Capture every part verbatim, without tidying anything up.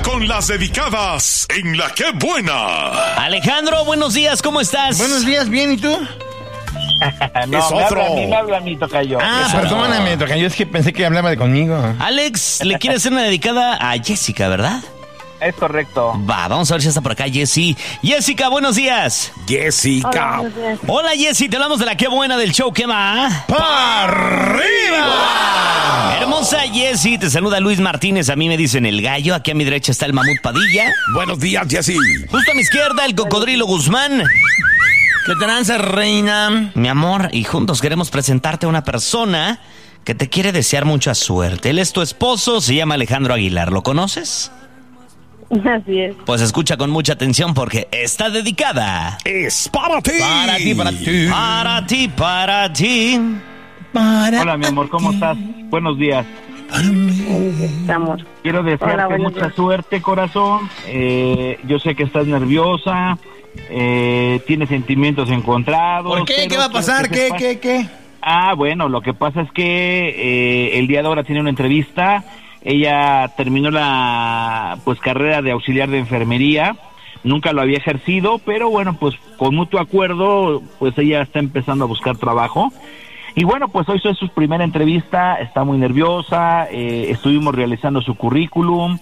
con las dedicadas en La Qué Buena. Alejandro, buenos días, ¿cómo estás? Buenos días, bien, ¿y tú? No, es me otro. habla a mí, me habla a mí, tocayo. Ah, Eso perdóname, tocayo, es que pensé que hablaba de conmigo. Alex, le quiere hacer una dedicada a Jessica, ¿verdad? Es correcto. Va, vamos a ver si está por acá Jessy. Jessica, buenos días. Jessica. Hola, Hola Jessy, te hablamos de La Qué Buena del show, ¿qué va? ¡Pa' arriba! Hermosa Jessy, te saluda Luis Martínez, a mí me dicen el gallo, aquí a mi derecha está el mamut Padilla. Buenos días, Jessy. Justo a mi izquierda el cocodrilo Guzmán. ¿Qué tranza, reina? Mi amor, y juntos queremos presentarte a una persona que te quiere desear mucha suerte. Él es tu esposo, se llama Alejandro Aguilar, ¿lo conoces? así es. Pues escucha con mucha atención porque está dedicada. Es para ti. Para ti, para ti. Para ti, para ti. Para Hola, mi amor, ¿cómo ti. estás? Buenos días. Amor. Quiero desearte Hola, buenos mucha días. suerte, corazón. Eh, yo sé que estás nerviosa, eh, tienes sentimientos encontrados. ¿Por qué? pero ¿Qué va a quiero pasar? que ¿Qué, sepas- qué, qué? Ah, bueno, lo que pasa es que eh, el día de ahora tiene una entrevista. Ella terminó la pues carrera de auxiliar de enfermería. Nunca lo había ejercido, pero bueno, pues con mutuo acuerdo, pues ella está empezando a buscar trabajo. Y bueno, pues hoy es su primera entrevista, está muy nerviosa, eh, estuvimos realizando su currículum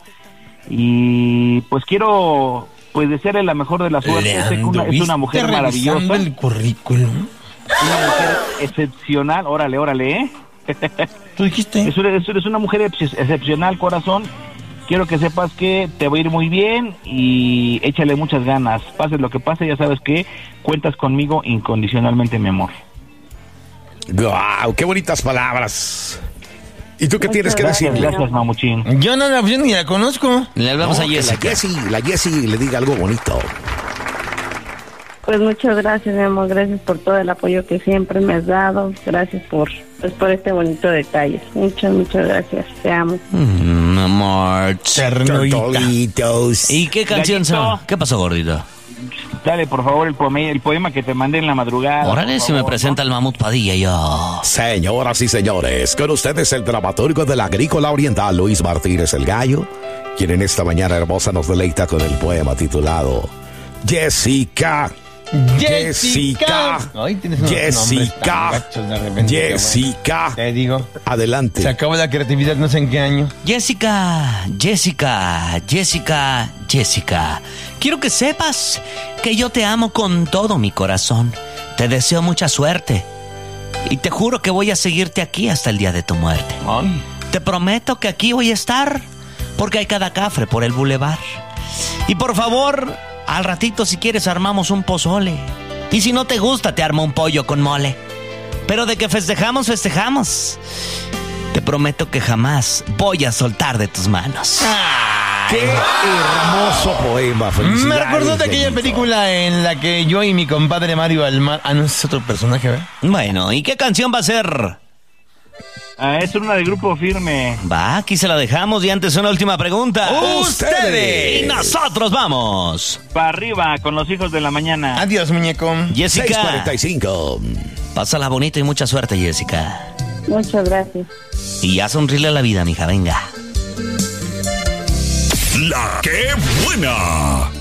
y pues quiero pues desearle la mejor de la suerte. Sé que una- es una mujer maravillosa, el currículum? una mujer excepcional, órale, órale, ¿eh? ¿Tú dijiste? Es una, es una- es una mujer ex- excepcional, corazón. Quiero que sepas que te va a ir muy bien y échale muchas ganas. Pase lo que pase, ya sabes que cuentas conmigo incondicionalmente, mi amor. Guau, qué bonitas palabras. ¿Y tú qué tienes que Muchas decirle? Gracias, mamuchín. Yo no la yo ni la conozco. Le hablamos No, a que la Jessica. Jessy, la Jessy le diga algo bonito. Pues muchas gracias, mi amor. Gracias por todo el apoyo que siempre me has dado. Gracias por, pues, por este bonito detalle. Muchas, muchas gracias. Te amo. Mm, amor. Ternurita. Tortolitos. ¿Y qué canción Gallito. son? ¿Qué pasó, gordito? Dale, por favor, el poema, el poema que te mandé en la madrugada. Órale, por si me favor, presenta el mamut Padilla yo. Señoras y señores, con ustedes el dramaturgo de la Agrícola Oriental, Luis Martínez el Gallo, quien en esta mañana hermosa nos deleita con el poema titulado Jessica. Jessica. Ay, tienes unos nombres Jessica. tan gachos de repente, Jessica. bueno. Te digo, Adelante. se acabó la creatividad no sé en qué año. Jessica, Jessica, Jessica, Jessica. Quiero que sepas que yo te amo con todo mi corazón. Te deseo mucha suerte. Y te juro que voy a seguirte aquí hasta el día de tu muerte. Ay. Te prometo que aquí voy a estar porque hay cada cafre por el bulevar. Y por favor, al ratito si quieres armamos un pozole. Y si no te gusta te armo un pollo con mole. Pero de que festejamos, festejamos. Te prometo que jamás voy a soltar de tus manos. Qué hermoso poema. Felicidades. Me recuerdo de aquella Gallito. película en la que yo y mi compadre Mario Almar... Ah, no, ese es otro personaje, ¿verdad? Bueno, ¿y qué canción va a ser? Ah, es una de Grupo Firme. Va, aquí se la dejamos y antes una última pregunta. Ustedes. Y nosotros vamos. Para arriba, con los hijos de la mañana. Adiós, muñeco. Jessica, seis cuarenta y cinco. pásala bonito y mucha suerte, Jessica. Muchas gracias. Y ya sonríele a la vida, mija, venga. La Qué Buena.